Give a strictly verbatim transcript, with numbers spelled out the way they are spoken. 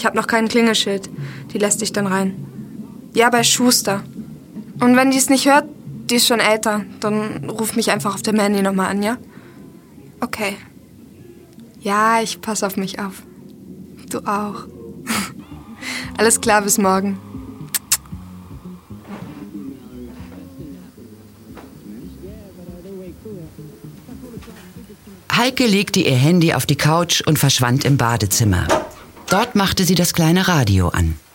habe noch kein Klingelschild. Die lässt dich dann rein. Ja, bei Schuster. Und wenn die es nicht hört, die ist schon älter, dann ruf mich einfach auf dem Handy nochmal an, ja? Okay. Ja, ich pass auf mich auf. Du auch. Alles klar, bis morgen. Heike legte ihr Handy auf die Couch und verschwand im Badezimmer. Dort machte sie das kleine Radio an.